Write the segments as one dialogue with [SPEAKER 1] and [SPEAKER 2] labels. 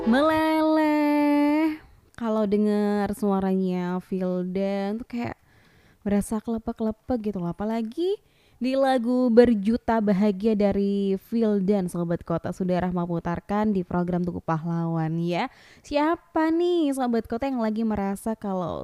[SPEAKER 1] Meleleh. Kalau dengar suaranya Vildan tuh kayak berasa kelepek-kelepek gitu loh. Apalagi di lagu Berjuta Bahagia dari Vildan, Sobat Kota sudah Rahma putarkan di program Tugu Pahlawan ya. Siapa nih Sobat Kota yang lagi merasa kalau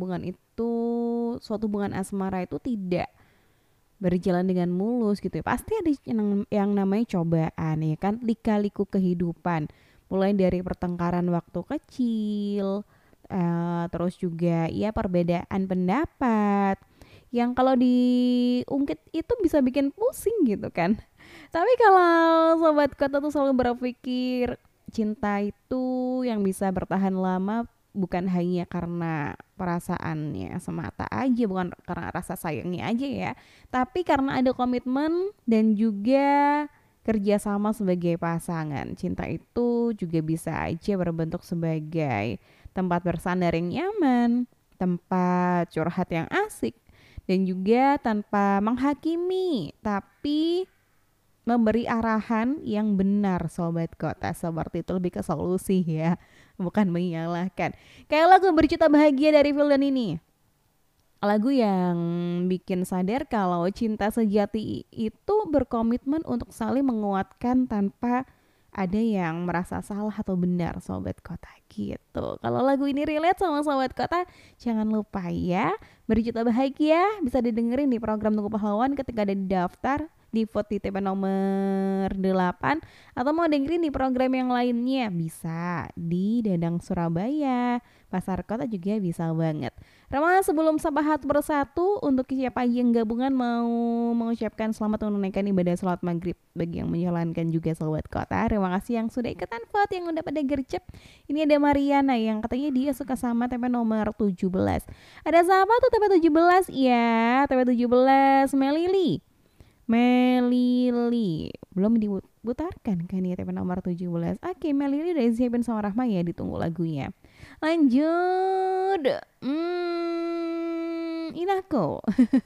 [SPEAKER 1] suatu hubungan asmara itu tidak berjalan dengan mulus gitu ya. Pasti ada yang namanya cobaan ya kan, lika-liku kehidupan. Mulai dari pertengkaran waktu kecil, terus juga ya perbedaan pendapat yang kalau diungkit itu bisa bikin pusing gitu kan. Tapi kalau sobat kota tuh selalu berpikir cinta itu yang bisa bertahan lama bukan hanya karena perasaannya semata aja, bukan karena rasa sayangnya aja ya, tapi karena ada komitmen dan juga kerjasama sebagai pasangan. Cinta itu juga bisa aja berbentuk sebagai tempat bersandar yang nyaman, tempat curhat yang asik, dan juga tanpa menghakimi, tapi memberi arahan yang benar sobat kota. Seperti itu, lebih ke solusi ya, bukan menyalahkan. Kayak lagu Berjuta Bahagia dari Vildan ini, lagu yang bikin sadar kalau cinta sejati itu berkomitmen untuk saling menguatkan tanpa ada yang merasa salah atau benar sobat kota gitu. Kalau lagu ini relate sama sobat kota, jangan lupa ya, Berjuta Bahagia bisa didengerin di program Tunggu Pahlawan ketika ada di daftar di vote di TP nomor 8, atau mau dengerin di program yang lainnya bisa di Dadang Surabaya, Pasar Kota juga bisa banget. Rama, sebelum sahabat bersatu, untuk siapa aja yang gabungan mau mengucapkan selamat menunaikan ibadah sholat maghrib bagi yang menjalankan juga sahabat kota. Terima kasih yang sudah ikutan vote, yang udah pada gercep. Ini ada Mariana yang katanya dia suka sama TP nomor 17. Ada siapa tuh TP 17? Ya, TP 17 Melili. Melili belum diputarkan kan ya TP nomor 17. Oke, Melili udah disiapin sama Rahma ya, ditunggu lagunya. Lanjut. Inako.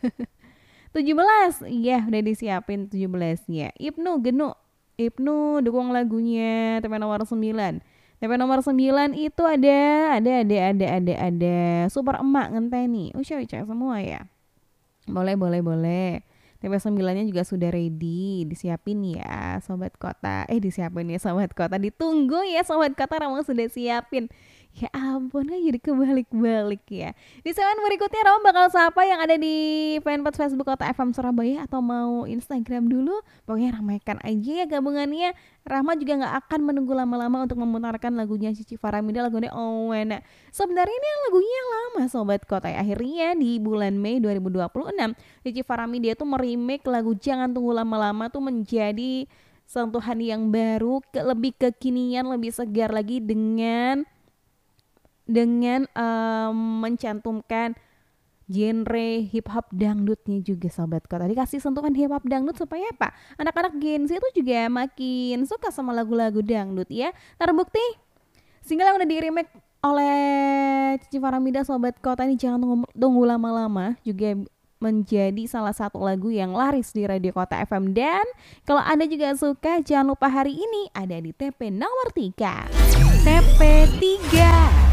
[SPEAKER 1] 17. Iya, udah disiapin 17-nya. Ibnu dukung lagunya TP nomor 9. TP nomor 9 itu ada Super Emak ngenteni. Uca semua ya. Boleh. TP 9-nya juga sudah ready, disiapin ya sobat kota. Disiapin ya sobat kota, ditunggu ya sobat kota, Rama sudah siapin. Ya ampun, kan jadi kebalik-balik ya. Di segmen berikutnya Rama bakal sapa yang ada di fanpage Facebook Kota FM Surabaya atau mau Instagram dulu. Pokoknya ramaikan aja ya gabungannya. Rahma juga gak akan menunggu lama-lama untuk memutarkan lagunya Cici Faramida, lagunya Owena. Sebenarnya ini lagunya lama sobat kota ya. Akhirnya di bulan Mei 2026 Cici Faramida tuh meremake lagu Jangan Tunggu Lama-Lama tuh menjadi sentuhan yang baru, lebih kekinian, lebih segar lagi dengan mencantumkan genre hip hop dangdutnya juga sobat kota. Dikasih sentuhan hip hop dangdut supaya apa? Anak-anak Gen Z itu juga makin suka sama lagu-lagu dangdut ya. Terbukti single yang udah di remake oleh Cici Faramida sobat kota ini, Jangan Tunggu Lama-Lama, juga menjadi salah satu lagu yang laris di Radio Kota FM. Dan kalau Anda juga suka, jangan lupa hari ini ada di TP nomor 3. TP 3